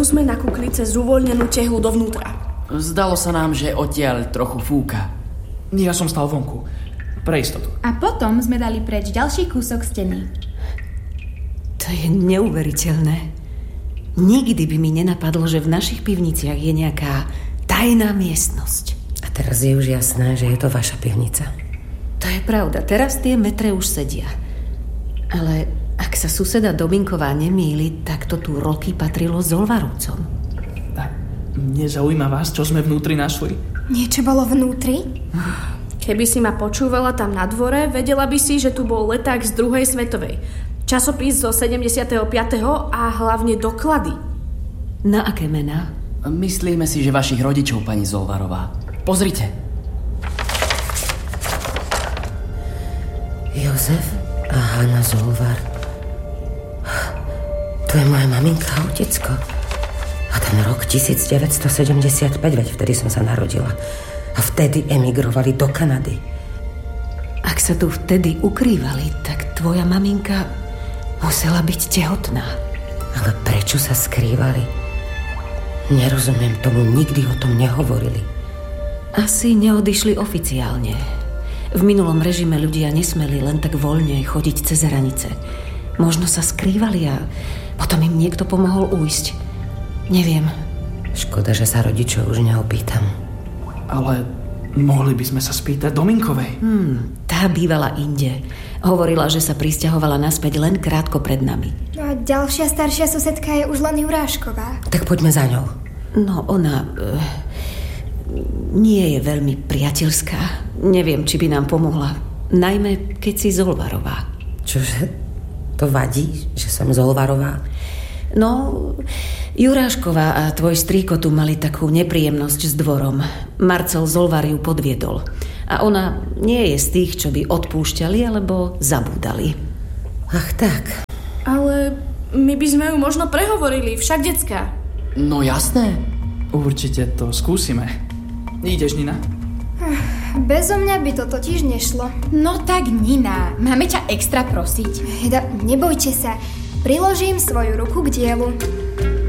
Skúsme nakúkliť cez uvoľnenú tehlu dovnútra. Zdalo sa nám, že odtiaľ trochu fúka. Ja som stal vonku. Pre istotu. A potom sme dali preč ďalší kúsok steny. To je neuveriteľné. Nikdy by mi nenapadlo, že v našich pivniciach je nejaká tajná miestnosť. A teraz je už jasné, že je to vaša pivnica. To je pravda. Teraz tie metre už sedia. Ale ak sa suseda Dominková nemýli, tak to tu roky patrilo Zolvarovcom. Nezaujíma vás, čo sme vnútri našli? Niečo bolo vnútri? Keby si ma počúvala tam na dvore, vedela by si, že tu bol leták z druhej svetovej. Časopis zo 75. a hlavne doklady. Na aké mená? Myslíme si, že vašich rodičov, pani Zolvarová. Pozrite. Jozef a Hanna Zolvar. To je moja maminka a otecko. A ten rok 1975, veď vtedy som sa narodila. A vtedy emigrovali do Kanady. Ak sa tu vtedy ukrývali, tak tvoja maminka musela byť tehotná. Ale prečo sa skrývali? Nerozumiem tomu, nikdy o tom nehovorili. Asi neodišli oficiálne. V minulom režime ľudia nesmeli len tak voľne chodiť cez hranice. Možno sa skrývali a potom im niekto pomohol ujsť. Neviem. Škoda, že sa rodičov už neopýtam. Ale mohli by sme sa spýtať Dominkovej. Tá bývala inde. Hovorila, že sa prisťahovala naspäť len krátko pred nami. No a ďalšia staršia susedka je už len Jurášková. Tak poďme za ňou. No, ona nie je veľmi priateľská. Neviem, či by nám pomohla. Najmä, keď si Zolvarová. Čože? To vadí, že som Zolvarová? No, Jurášková a tvoj strýko tu mali takú nepríjemnosť s dvorom. Marcel Zolvar ju podviedol. A ona nie je z tých, čo by odpúšťali alebo zabúdali. Ach tak. Ale my by sme ju možno prehovorili, však decka. No jasné. Určite to skúsime. Ideš, Nina? Bezo mňa by to totiž nešlo. No tak Nina, máme ťa extra prosiť. Nebojte sa, priložím svoju ruku k dielu.